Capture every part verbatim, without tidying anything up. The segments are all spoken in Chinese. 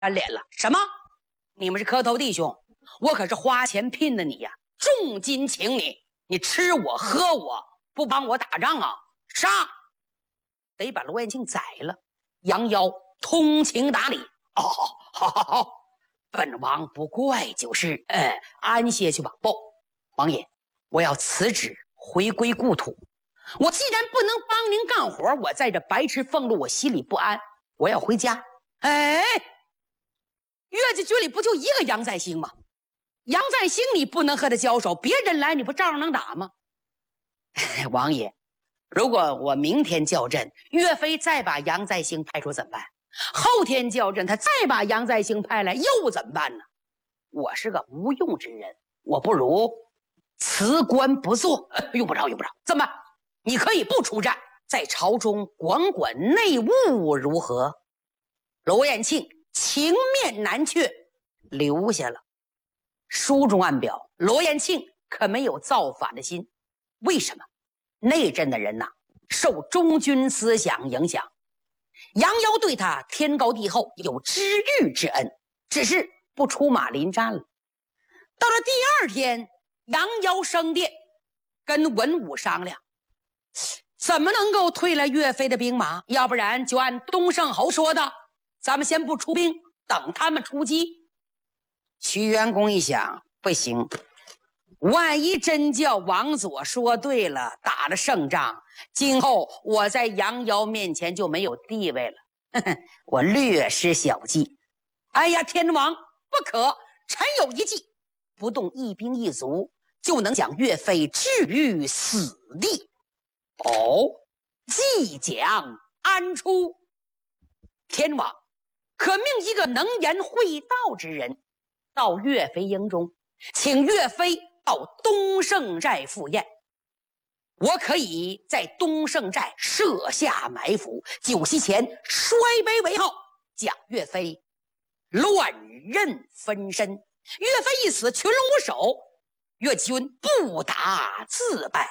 翻脸了。什么？你们是磕头弟兄，我可是花钱聘的你呀，重金请你，你吃我喝我，不帮我打仗啊？杀！得把罗延庆宰了。杨妖通情达理，哦，好好好，本王不怪就是。呃，安歇去吧。不，王爷，我要辞职回归故土。我既然不能帮您干活，我在这白吃俸禄，我心里不安，我要回家。哎，岳家军里不就一个杨再兴吗？杨再兴你不能和他交手，别人来你不照样能打吗？王爷，如果我明天叫阵，岳飞再把杨再兴派出怎么办？后天叫阵，他再把杨再兴派来又怎么办呢？我是个无用之人，我不如辞官不做。呃、用不着用不着。这么办？你可以不出战，在朝中管管内务如何？罗延庆情面难却，留下了。书中暗表，罗延庆可没有造反的心。为什么？内镇的人呐、啊，受中军思想影响，杨妖对他天高地厚，有知遇之恩，只是不出马临战了。到了第二天，杨妖升殿，跟文武商量，怎么能够退了岳飞的兵马？要不然就按东胜侯说的，咱们先不出兵，等他们出击。徐元公一想，不行，万一真叫王佐说对了，打了胜仗，今后我在杨妖面前就没有地位了。呵呵，我略施小计。哎呀，天王不可，臣有一计，不动一兵一卒，就能将岳飞置于死地。哦，计讲安出？天王可命一个能言会道之人到岳飞营中，请岳飞到东胜寨赴宴。我可以在东胜寨设下埋伏，酒席前摔杯为号，将岳飞乱刃分身。岳飞一死，群龙无首，岳军不打自败。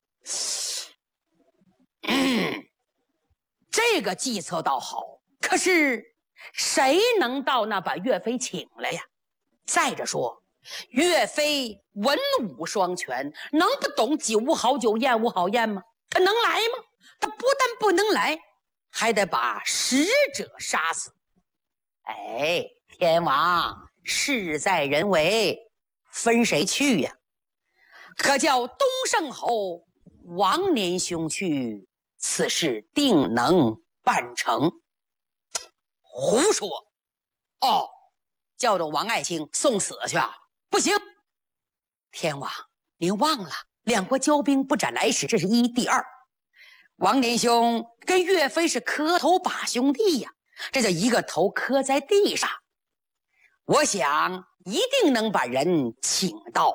嗯，这个计策倒好，可是谁能到那把岳飞请来呀？再者说，岳飞文武双全，能不懂酒无好酒，宴无好宴吗？他能来吗？他不但不能来，还得把使者杀死。哎，天王，事在人为，分谁去呀？可叫东胜侯王年兄去，此事定能办成。胡说！哦，叫着王爱卿送死去啊？不行！天王，您忘了，两国交兵不斩来使，这是一。第二，王年兄跟岳飞是磕头把兄弟呀，这叫一个头磕在地上。我想一定能把人请到。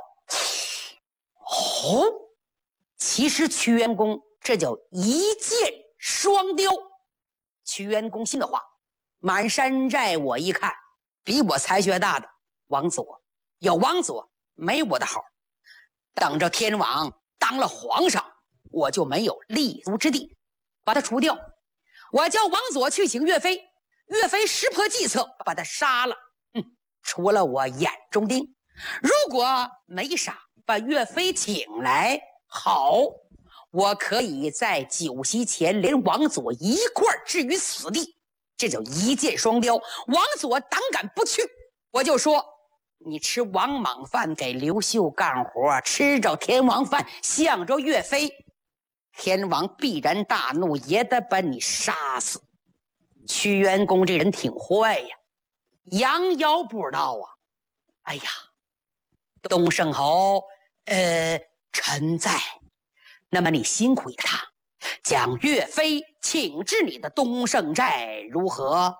哦，其实屈原公这叫一箭双雕。屈原公信的话，满山寨我一看，比我才学大的王佐，有王佐没我的好。等着天王当了皇上，我就没有立足之地，把他除掉。我叫王佐去请岳飞，岳飞识破计策，把他杀了。嗯，除了我眼中钉。如果没杀，把岳飞请来，好，我可以在酒席前连王佐一块置于死地，这叫一箭双雕。王佐胆敢不去，我就说你吃王莽饭给刘秀干活，吃着天王饭向着岳飞，天王必然大怒，也得把你杀死。屈原公这人挺坏呀，杨妖不知道啊。哎呀，东胜侯，呃，臣在。那么你辛苦他，将岳飞请至你的东胜寨，如何？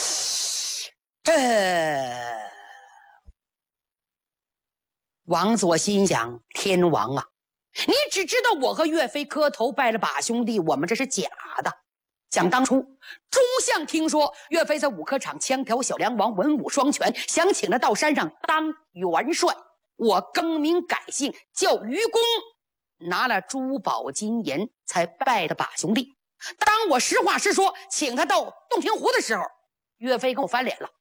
这王佐心想，天王啊，你只知道我和岳飞磕头拜了把兄弟，我们这是假的。想当初诸相听说岳飞在五科场枪挑小梁王，文武双全，想请他到山上当元帅，我更名改姓叫愚公，拿了珠宝金银才拜的把兄弟。当我实话实说请他到洞庭湖的时候，岳飞跟我翻脸了，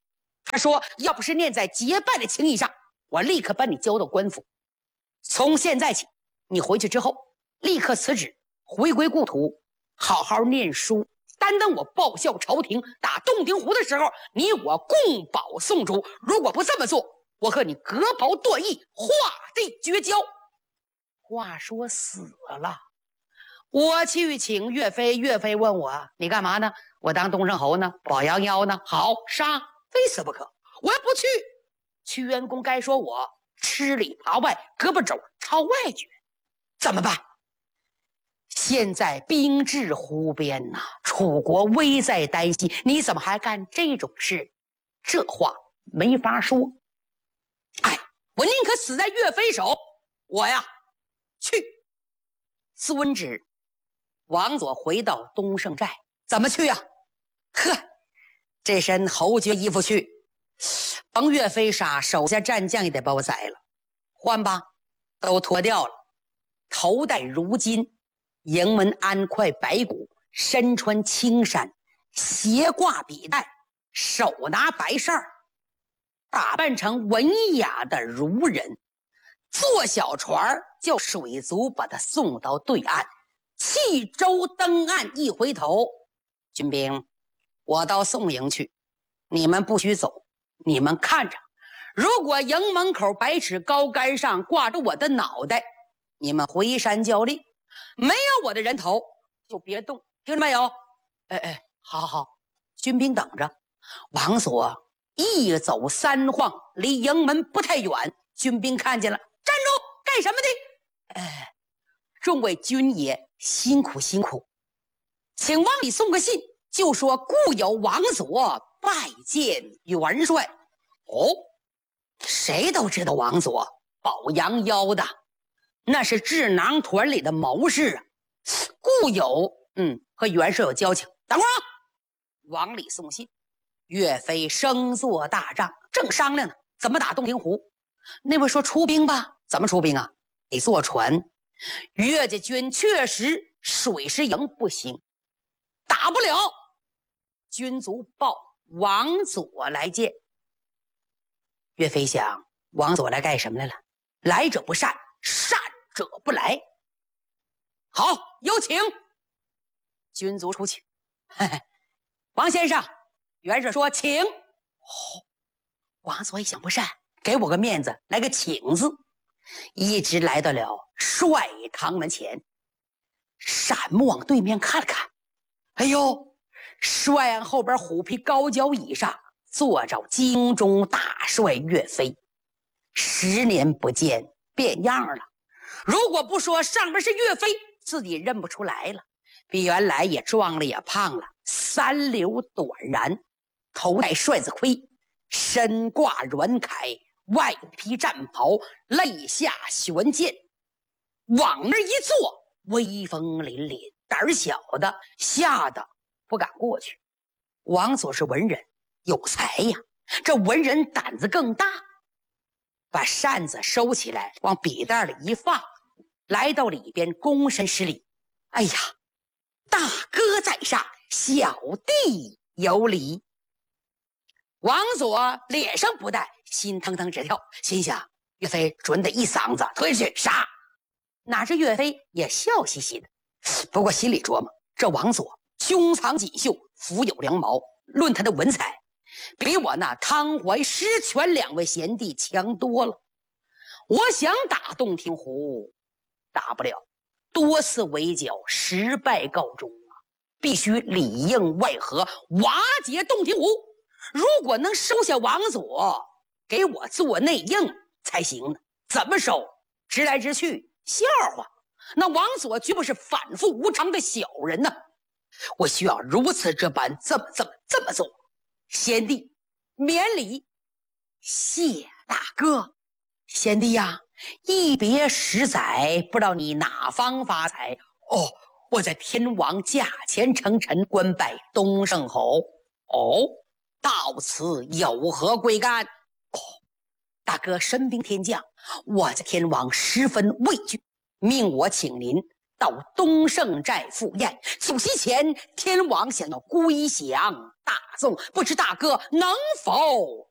他说要不是念在结拜的情谊上，我立刻把你交到官府。从现在起，你回去之后立刻辞职，回归故土，好好念书，单等我报效朝廷，打洞庭湖的时候，你我共保宋主。如果不这么做，我和你割袍断义，画地绝交。话说死了，我去请岳飞，岳飞问我你干嘛呢？我当东胜侯呢，保杨腰呢。好，杀，非死不可。我要不去，屈元公该说我吃里扒外，胳膊肘朝外撅，怎么办？现在兵至湖边呐、啊，楚国危在旦夕，你怎么还干这种事？这话没法说。哎，我宁可死在岳飞手，我呀去。遵旨，王佐回到东胜寨。怎么去呀、啊？呵，这身侯爵衣服去，甭岳飞杀，手下战将也得把我宰了。换吧，都脱掉了，头戴如金，营门安块白骨，身穿青衫，斜挂笔带，手拿白扇，打扮成文雅的儒人，坐小船叫水族把他送到对岸。弃舟登岸，一回头，军兵，我到宋营去，你们不许走，你们看着，如果营门口百尺高杆上挂着我的脑袋，你们回山交令，没有我的人头就别动，听着没有？哎哎，好好好，军兵等着。王佐一走三晃，离营门不太远，军兵看见了，站住，干什么的？哎，众位军爷辛苦辛苦，请往里送个信，就说故有王佐拜见元帅。哦，谁都知道王佐保杨腰的，那是智囊团里的谋士啊。故有嗯和元帅有交情。等会儿啊，往里送信。岳飞升坐大帐，正商量呢，怎么打洞庭湖。那位说出兵吧，怎么出兵啊？得坐船。岳家军确实水师营不行，打不了。军卒报王佐来见。岳飞想，王佐来干什么来了？来者不善，善者不来。好，有请。军卒出请。嘿嘿，王先生，元帅说请。哦，王佐一想不善，给我个面子，来个请字，一直来到了帅堂门前，闪目往对面看了看。哎呦，帅案后边虎皮高脚椅上坐着京中大帅岳飞。十年不见，变样了。如果不说上边是岳飞，自己认不出来了。比原来也壮了，也胖了，三绺短髯，头戴帅子盔，身挂软铠，外披战袍，肋下悬剑，往那一坐，威风凛凛，胆小的吓得不敢过去。王佐是文人，有才呀，这文人胆子更大，把扇子收起来，往笔袋里一放，来到里边躬身施礼。哎呀，大哥在上，小弟有礼。王佐脸上不带，心腾腾直跳，心想岳飞准得一嗓子推去杀。哪知岳飞也笑嘻嘻的，不过心里琢磨，这王佐胸藏锦绣，腹有良毛，论他的文采，比我那汤怀、石泉两位贤弟强多了。我想打洞庭湖，打不了，多次围剿，失败告终啊！必须里应外合，瓦解洞庭湖。如果能收下王佐，给我做内应才行呢。怎么收？直来直去，笑话。那王佐绝不是反复无常的小人呢。我需要如此这般，这么这么这么做。贤弟免礼。谢大哥。贤弟呀，一别十载，不知道你哪方发财？哦，我在天王驾前称臣，官拜东胜侯。哦，到此有何贵干？哦，大哥身兵天降，我在天王十分畏惧，命我请您到东胜寨赴宴。酒席前，天王想要归降大宋，不知大哥能否